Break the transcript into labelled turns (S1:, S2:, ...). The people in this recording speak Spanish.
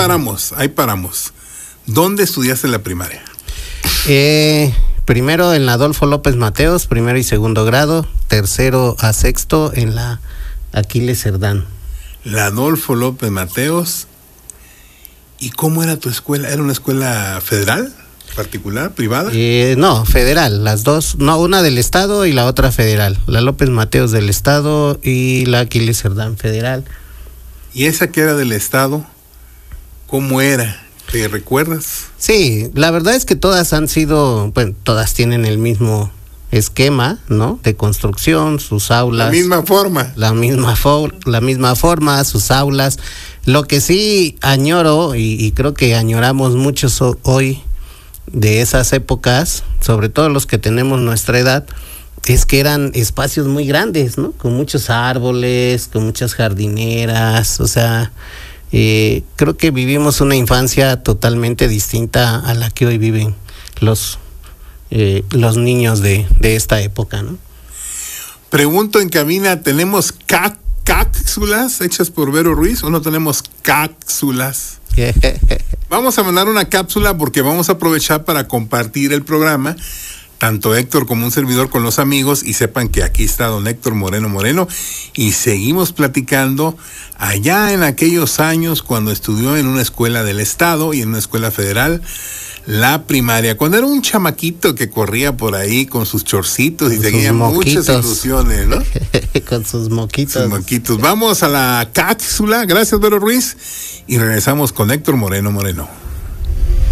S1: paramos. ¿Dónde estudiaste la primaria?
S2: Primero en la Adolfo López Mateos, primero y segundo grado, tercero a sexto en la Aquiles Cerdán.
S1: La Adolfo López Mateos. ¿Y cómo era tu escuela? ¿Era una escuela federal, particular, privada?
S2: No, federal, las dos, no, una del estado y la otra federal. La López Mateos del estado y la Aquiles Cerdán federal.
S1: ¿Y esa que era del estado, cómo era? ¿Te recuerdas?
S2: Sí, la verdad es que todas han sido, bueno, todas tienen el mismo esquema, ¿no? De construcción, sus aulas.
S1: La misma forma.
S2: La misma forma, sus aulas. Lo que sí añoro, y creo que añoramos muchos hoy de esas épocas, sobre todo los que tenemos nuestra edad, es que eran espacios muy grandes, ¿no? Con muchos árboles, con muchas jardineras, o sea... creo que vivimos una infancia totalmente distinta a la que hoy viven los niños de esta época, ¿no?
S1: Pregunto en cabina, ¿tenemos cápsulas hechas por Vero Ruiz o no tenemos cápsulas? Vamos a mandar una cápsula porque vamos a aprovechar para compartir el programa, tanto Héctor como un servidor con los amigos, y sepan que aquí está don Héctor Moreno, y seguimos platicando allá en aquellos años cuando estudió en una escuela del estado y en una escuela federal, la primaria, cuando era un chamaquito que corría por ahí con sus chorcitos y tenía muchas ilusiones, ¿no?
S2: Con sus moquitos.
S1: Vamos a la cápsula, gracias Vero Ruiz, y regresamos con Héctor Moreno.